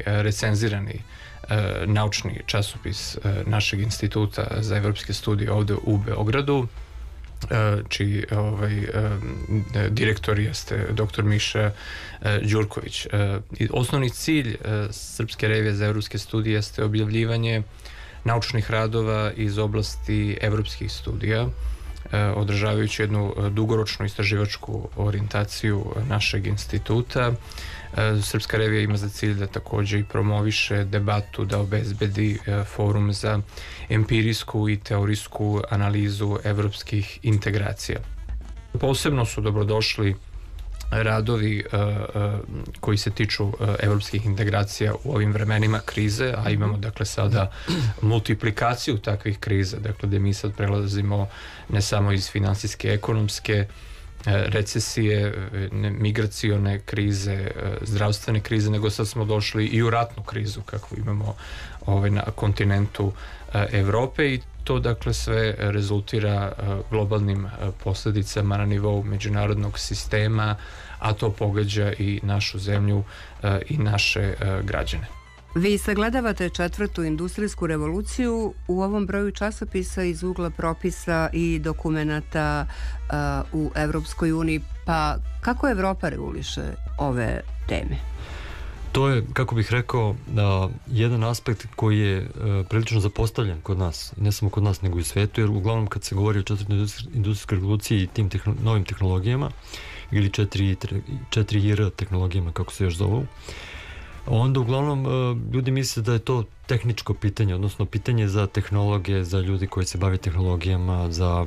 recenzirani naučni časopis našeg instituta za evropske studije ovde u Beogradu, čiji direktor jeste dr. Miša Đurković. Osnovni cilj Srpske revije za evropske studije jeste objavljivanje naučnih radova iz oblasti evropskih studija, održavajući jednu dugoročnu istraživačku orijentaciju našeg instituta. Srpska revija ima za cilj da takođe i promoviše debatu, da obezbedi forum za empirijsku i teorijsku analizu evropskih integracija. Posebno su dobrodošli radovi koji se tiču evropskih integracija u ovim vremenima krize, a imamo dakle sada multiplikaciju takvih kriza, dakle gde mi sad prelazimo ne samo iz finansijske, ekonomske recesije, migracione krize, zdravstvene krize, nego sad smo došli i u ratnu krizu kakvu imamo na kontinentu Evrope i to dakle sve rezultira globalnim posledicama na nivou međunarodnog sistema, a to pogađa i našu zemlju i naše građane. Vi sagledavate četvrtu industrijsku revoluciju u ovom broju časopisa iz ugla propisa i dokumenata u Evropskoj uniji. Pa kako Evropa reguliše ove teme? To je, kako bih rekao, jedan aspekt koji je prilično zapostavljen kod nas, ne samo kod nas nego i u svetu, jer uglavnom kad se govori o četvrtoj industrijskoj revoluciji i tim novim tehnologijama ili 4R tehnologijama, kako se još zovu, onda uglavnom ljudi misle da je to tehničko pitanje, odnosno pitanje za tehnologe, za ljudi koji se bave tehnologijama, za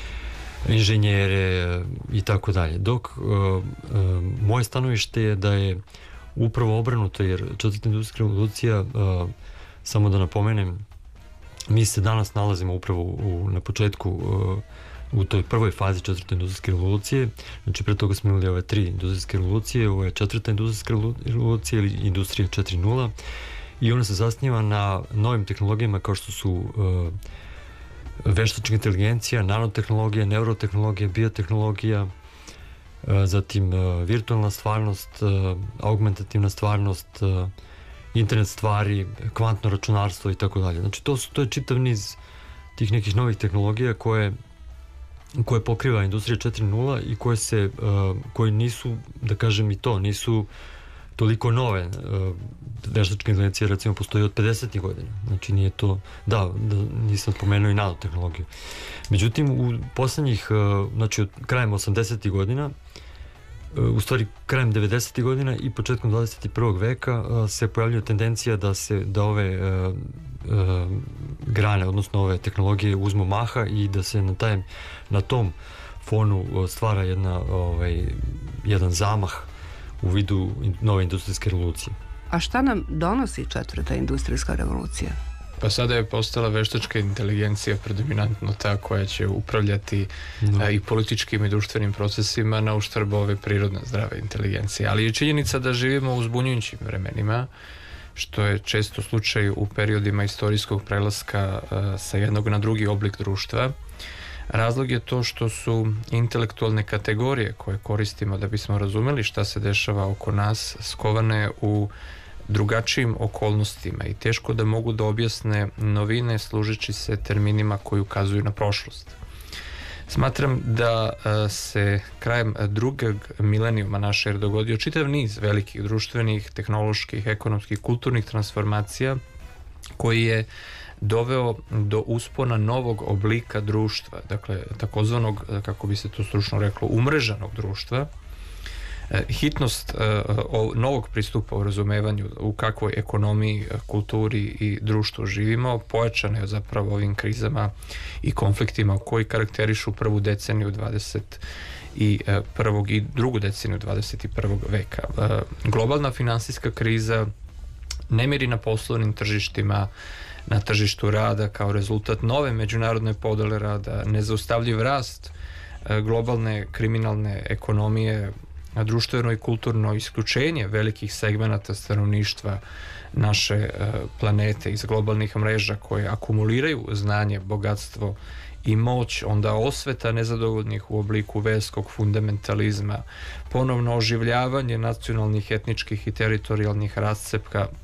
inženjere i tako dalje. Dok moje stanovište je da je upravo obrnuto, jer četvrta industrijska revolucija, samo da napomenem, mi se danas nalazimo upravo na početku u toj prvoj fazi četvrte industrijske revolucije. Znači, pre toga smo imali ove 3 industrijske revolucije, ovo je četvrta industrijska revolucija ili industrija 4.0 i ona se zasniva na novim tehnologijama kao što su veštačka inteligencija, nanotehnologija, neurotehnologija, biotehnologija, zatim virtualna stvarnost, augmentativna stvarnost, internet stvari, kvantno računarstvo i tako dalje. Znači, to je čitav niz tih nekih novih tehnologija koje pokriva industrija 4.0 i koje nisu, da kažem i to, nisu toliko nove. Veštačka inteligencija recimo postoji od 50. godina. Znači nije to, da nisam spomenuo i nanotehnologiju. Međutim, u poslednjih, znači od krajem 80. godina, u stvari krajem 90. godina i početkom 21. veka se pojavljuje tendencija da ove grane, odnosno ove tehnologije uzmu maha i da se na tom fonu stvara jedan zamah u vidu nove industrijske revolucije. A šta nam donosi četvrta industrijska revolucija? Pa sada je postala veštačka inteligencija predominantno ta koja će upravljati i političkim i društvenim procesima na uštrb ove prirodne zdrave inteligencije. Ali je činjenica da živimo u zbunjujućim vremenima, što je često slučaj u periodima istorijskog prelaska sa jednog na drugi oblik društva. Razlog je to što su intelektualne kategorije koje koristimo da bismo razumeli šta se dešava oko nas skovane u drugačijim okolnostima i teško da mogu da objasne novine služeći se terminima koji ukazuju na prošlost. Smatram da se krajem drugog milenijuma naše ere dogodio čitav niz velikih društvenih, tehnoloških, ekonomskih, kulturnih transformacija koji je doveo do uspona novog oblika društva, dakle takozvanog, kako bi se to stručno reklo, umrežanog društva. Hitnost novog pristupa u razumevanju u kakvoj ekonomiji, kulturi i društvu živimo pojačana je zapravo ovim krizama i konfliktima koji karakterišu prvu deceniju 21. i drugu deceniju 21. veka. Globalna finansijska kriza, nemiri na poslovnim tržištima, na tržištu rada kao rezultat nove međunarodne podele rada, nezaustavljiv rast globalne kriminalne ekonomije, društveno i kulturno isključenje velikih segmenata stanovništva naše planete iz globalnih mreža koje akumuliraju znanje, bogatstvo i moć, onda osveta nezadovoljnih u obliku verskog fundamentalizma, ponovno oživljavanje nacionalnih, etničkih i teritorijalnih rascepka,